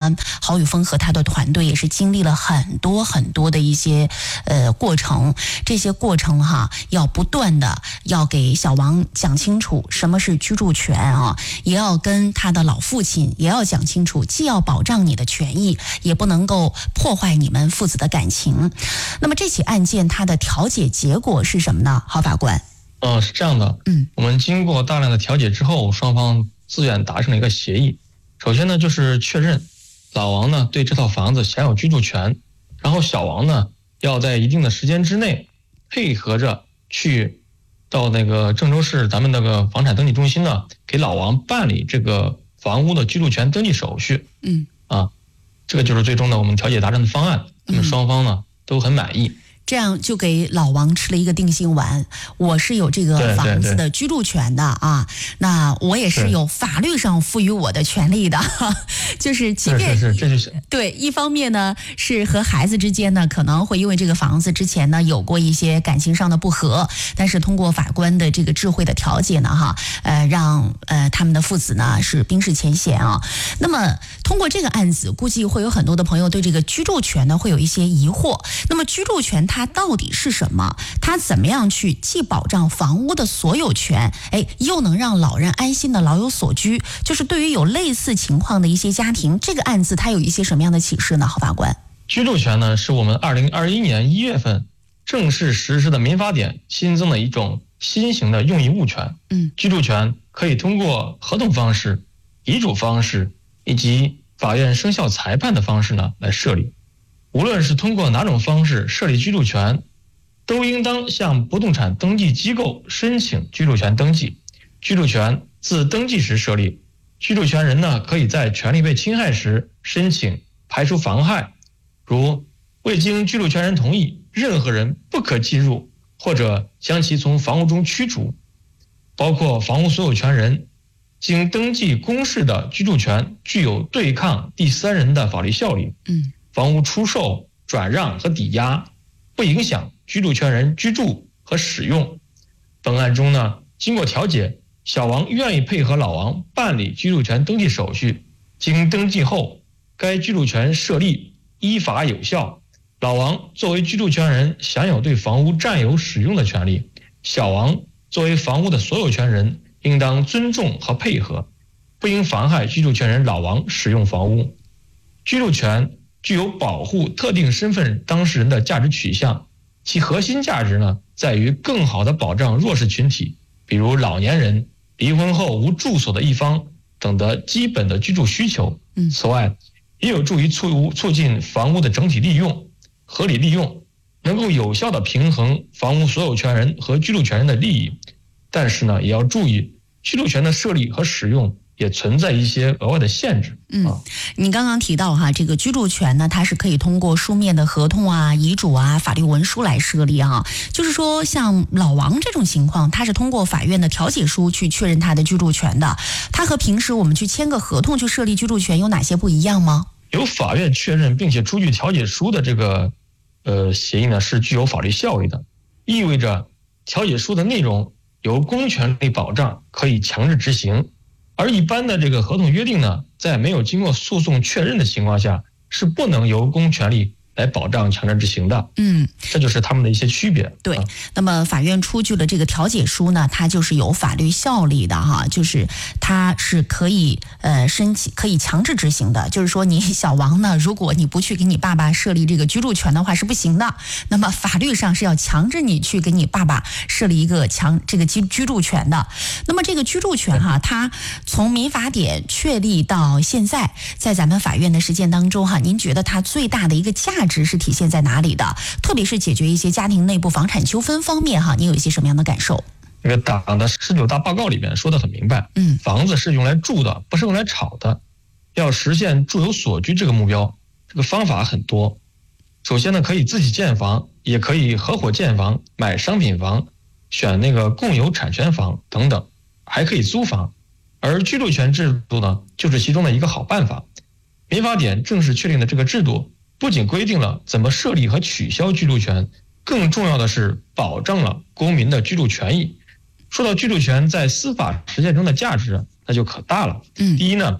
官郝宇峰和他的团队也是经历了很多的一些过程，这些过程要不断的要给小王讲清楚什么是居住权啊，也要跟他的老父亲也要讲清楚，既要保障你的权益，也不能够破坏你们父子的感情。那么这起案件它的调解结果是什么呢？郝法官？ 是这样的，我们经过大量的调解之后，双方自愿达成了一个协议。首先呢，就是确认老王呢对这套房子享有居住权，然后小王呢要在一定的时间之内配合着去到那个郑州市咱们那个房产登记中心呢，给老王办理这个房屋的居住权登记手续。这个就是最终的我们调解达成的方案，那么双方呢都很满意。 这样就给老王吃了一个定心丸，我是有这个房子的居住权的啊，那我也是有法律上赋予我的权利的，就是即便这就是对，一方面呢是和孩子之间呢可能会因为这个房子之前呢有过一些感情上的不和，但是通过法官的这个智慧的调解呢让他们的父子呢是冰释前嫌啊。那么通过这个案子，估计会有很多的朋友对这个居住权呢会有一些疑惑。那么居住权它到底是什么？它怎么样去既保障房屋的所有权，又能让老人安心的老有所居？就是对于有类似情况的一些家庭，这个案子它有一些什么样的启示呢？郝法官？ 居住权呢是我们2021年1月份正式实施的民法典新增的一种新型的用益物权。居住权可以通过合同方式、遗嘱方式以及法院生效裁判的方式呢来设立。无论是通过哪种方式设立居住权，都应当向不动产登记机构申请居住权登记。居住权自登记时设立，居住权人呢可以在权利被侵害时申请排除妨害，如未经居住权人同意，任何人不可进入或者将其从房屋中驱逐。包括房屋所有权人经登记公示的居住权具有对抗第三人的法律效力。房屋出售、转让和抵押不影响居住权人居住和使用。本案中呢，经过调解，小王愿意配合老王办理居住权登记手续。经登记后，该居住权设立依法有效。老王作为居住权人享有对房屋占有使用的权利，小王作为房屋的所有权人应当尊重和配合，不应妨害居住权人老王使用房屋。居住权具有保护特定身份当事人的价值取向，其核心价值呢，在于更好地保障弱势群体，比如老年人、离婚后无住所的一方等的基本的居住需求。此外，也有助于促进房屋的整体利用、合理利用，能够有效地平衡房屋所有权人和居住权人的利益。但是呢，也要注意居住权的设立和使用也存在一些额外的限制。 你刚刚提到这个居住权呢，它是可以通过书面的合同啊、遗嘱啊、法律文书来设立啊。就是说，像老王这种情况，他是通过法院的调解书去确认他的居住权的。他和平时我们去签个合同去设立居住权有哪些不一样吗？ 由法院确认并且出具调解书的这个协议呢，是具有法律效力的，意味着调解书的内容由公权力保障，可以强制执行。而一般的这个合同约定呢，在没有经过诉讼确认的情况下，是不能由公权力来保障强制执行的。这就是他们的一些区别。 对，那么法院出具了这个调解书呢，它就是有法律效力的就是它是可以申请、可以强制执行的。就是说，你小王呢，如果你不去给你爸爸设立这个居住权的话是不行的。那么法律上是要强制你去给你爸爸设立一个这个居住权的。那么这个居住权它从民法典确立到现在，在咱们法院的实践当中您觉得它最大的一个价值是体现在哪里的？特别是解决一些家庭内部房产纠纷方面你有一些什么样的感受？ 这个党的19大报告里面说得很明白，房子是用来住的，不是用来炒的。要实现住有所居这个目标，这个方法很多。首先呢，可以自己建房，也可以合伙建房、买商品房、选那个共有产权房等等，还可以租房。而居住权制度呢，就是其中的一个好办法。民法典正式确定的这个制度，不仅规定了怎么设立和取消居住权，更重要的是保障了公民的居住权益。说到居住权在司法实践中的价值，那就可大了。第一呢，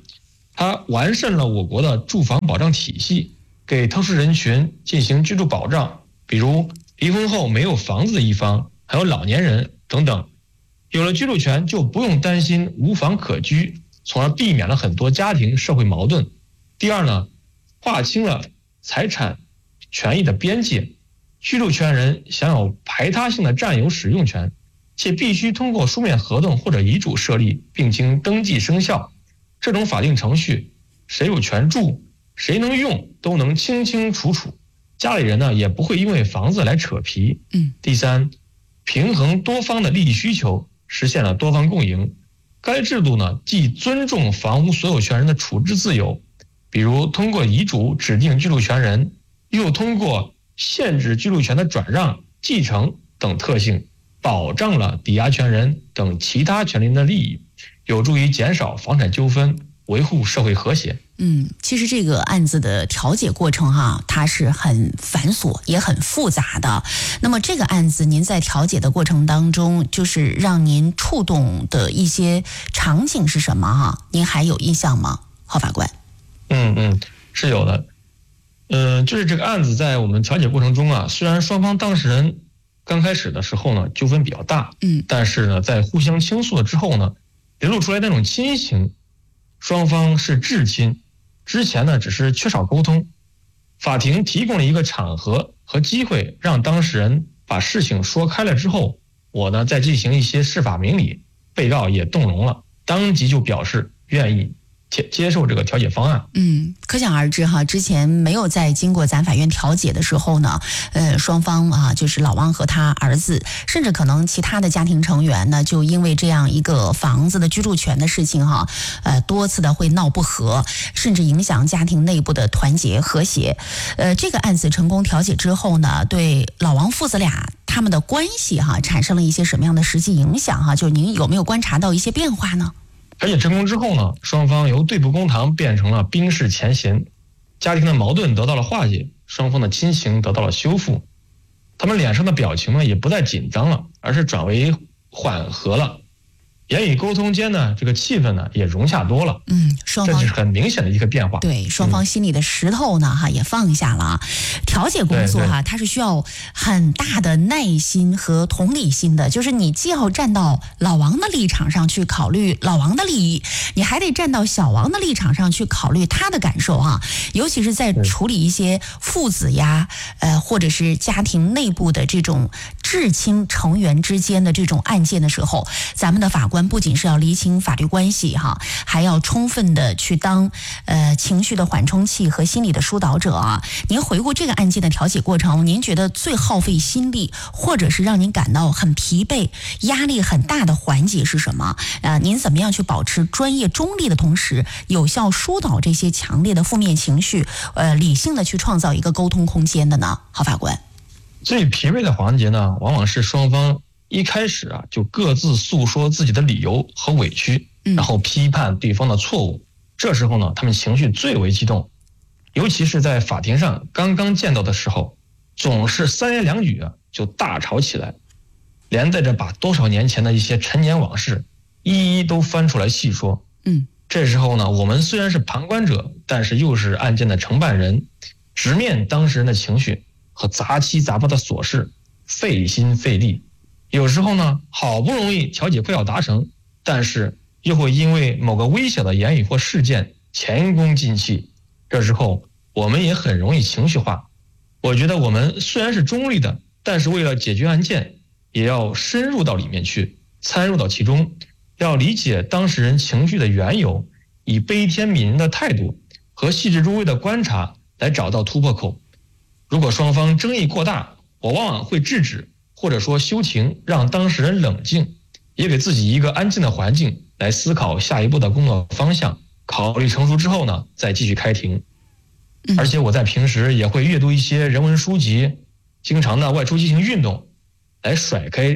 它完善了我国的住房保障体系，给特殊人群进行居住保障，比如离婚后没有房子的一方，还有老年人等等。有了居住权，就不用担心无房可居，从而避免了很多家庭社会矛盾。第二呢，划清了财产权益的边界，居住权人享有排他性的占有使用权，且必须通过书面合同或者遗嘱设立，并经登记生效。这种法定程序，谁有权住，谁能用，都能清清楚楚。家里人呢，也不会因为房子来扯皮。第三，平衡多方的利益需求，实现了多方共赢。该制度呢，既尊重房屋所有权人的处置自由，比如通过遗嘱指定居住权人，又通过限制居住权的转让、继承等特性，保障了抵押权人等其他权利人的利益，有助于减少房产纠纷，维护社会和谐。 其实这个案子的调解过程它是很繁琐也很复杂的。那么这个案子您在调解的过程当中，就是让您触动的一些场景是什么您还有印象吗，郝法官？ 是有的。就是这个案子在我们调解过程中虽然双方当事人刚开始的时候呢纠纷比较大，但是呢在互相倾诉了之后呢，流露出来那种亲情，双方是至亲，之前呢只是缺少沟通，法庭提供了一个场合和机会，让当事人把事情说开了之后，我呢再进行一些释法明理，被告也动容了，当即就表示愿意接受这个调解方案。 可想而知之前没有在经过咱法院调解的时候呢，双方就是老王和他儿子，甚至可能其他的家庭成员呢，就因为这样一个房子的居住权的事情多次的会闹不和，甚至影响家庭内部的团结和谐。这个案子成功调解之后呢，对老王父子俩他们的关系产生了一些什么样的实际影响就是您有没有观察到一些变化呢？ 调解成功之后呢，双方由对簿公堂变成了冰释前嫌，家庭的矛盾得到了化解，双方的亲情得到了修复，他们脸上的表情呢也不再紧张了，而是转为缓和了，言语沟通间呢这个气氛呢也融洽多了。 双方这是很明显的一个变化。 对，双方心里的石头呢也放下了。调解工作它是需要很大的耐心和同理心的，就是你既要站到老王的立场上去考虑老王的利益，你还得站到小王的立场上去考虑他的感受尤其是在处理一些父子呀或者是家庭内部的这种至亲成员之间的这种案件的时候，咱们的法官不仅是要厘清法律关系还要充分的去当情绪的缓冲器和心理的疏导者您回顾这个案件的调解过程，您觉得最耗费心力或者是让您感到很疲惫、压力很大的环节是什么？您怎么样去保持专业中立的同时，有效疏导这些强烈的负面情绪，理性的去创造一个沟通空间的呢？郝法官， 最疲惫的环节呢，往往是双方一开始就各自诉说自己的理由和委屈，然后批判对方的错误。这时候呢，他们情绪最为激动，尤其是在法庭上刚刚见到的时候，总是三言两语就大吵起来，连带着把多少年前的一些陈年往事一一都翻出来细说。这时候呢，我们虽然是旁观者，但是又是案件的承办人，直面当事人的情绪和杂七杂八的琐事，费心费力。有时候呢，好不容易调解快要达成，但是又会因为某个微小的言语或事件前功尽弃，这时候我们也很容易情绪化。我觉得我们虽然是中立的，但是为了解决案件，也要深入到里面去，参入到其中，要理解当事人情绪的缘由，以悲天悯人的态度和细致入微的观察来找到突破口。如果双方争议过大，我往往会制止，或者说休庭，让当事人冷静，也给自己一个安静的环境来思考下一步的工作方向，考虑成熟之后呢，再继续开庭。而且我在平时也会阅读一些人文书籍，经常呢外出进行运动，来甩开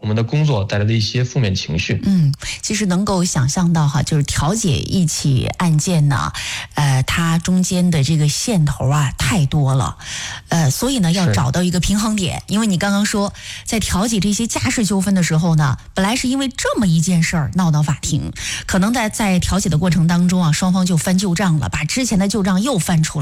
我们的工作带来的一些负面情绪。 其实能够想象到哈，就是调解一起案件呢，它中间的这个线头啊太多了，所以呢要找到一个平衡点。因为你刚刚说，在调解这些家事纠纷的时候呢，本来是因为这么一件事儿闹到法庭，可能在调解的过程当中啊，双方就翻旧账了，把之前的旧账又翻出来。